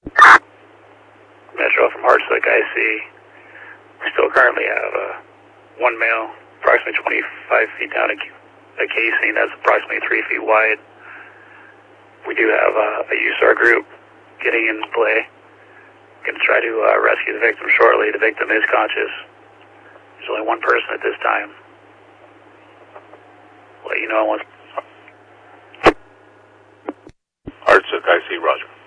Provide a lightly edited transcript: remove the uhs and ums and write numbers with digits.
Metro from Hartsook, I see. We still currently have one male, approximately 25 feet down a casing that's approximately 3 feet wide. We do have a USAR group getting in play. Going to try to rescue the victim shortly. The victim is conscious. There's only one person at this time. Let you know once. Hartsook, I see, Roger.